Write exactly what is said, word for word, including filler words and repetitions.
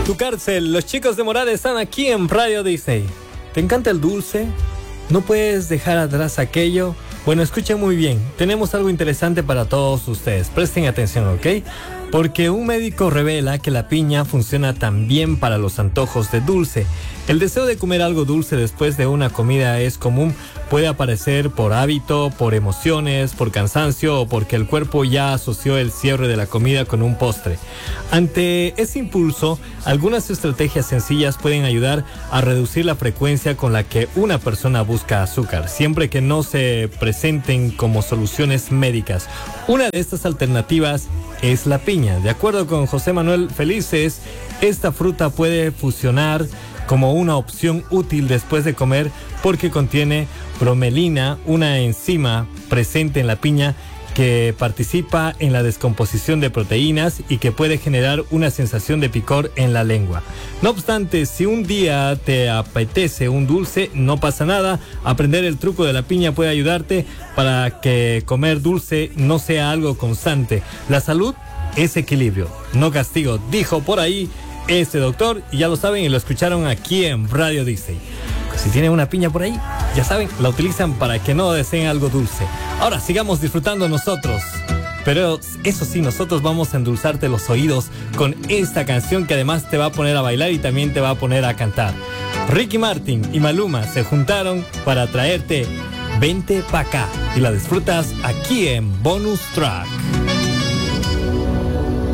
Tu cárcel, los chicos de Morales están aquí en Radio Disney. ¿Te encanta el dulce? ¿No puedes dejar atrás aquello? Bueno, escuchen muy bien, tenemos algo interesante para todos ustedes, presten atención, ¿ok? Porque un médico revela que la piña funciona también para los antojos de dulce. El deseo de comer algo dulce después de una comida es común, puede aparecer por hábito, por emociones, por cansancio o porque el cuerpo ya asoció el cierre de la comida con un postre. Ante ese impulso, algunas estrategias sencillas pueden ayudar a reducir la frecuencia con la que una persona busca azúcar, siempre que no se presenten como soluciones médicas. Una de estas alternativas es la piña. De acuerdo con José Manuel Felices, esta fruta puede funcionar como una opción útil después de comer porque contiene bromelina, una enzima presente en la piña que participa en la descomposición de proteínas y que puede generar una sensación de picor en la lengua. No obstante, si un día te apetece un dulce, no pasa nada. Aprender el truco de la piña puede ayudarte para que comer dulce no sea algo constante. La salud es equilibrio, no castigo, dijo por ahí este doctor, y ya lo saben y lo escucharon aquí en Radio Disney. Si tienen una piña por ahí, ya saben, la utilizan para que no deseen algo dulce. Ahora sigamos disfrutando nosotros. Pero eso sí, nosotros vamos a endulzarte los oídos con esta canción que además te va a poner a bailar y también te va a poner a cantar. Ricky Martin y Maluma se juntaron para traerte Vente Pa' Acá y la disfrutas aquí en Bonus Track.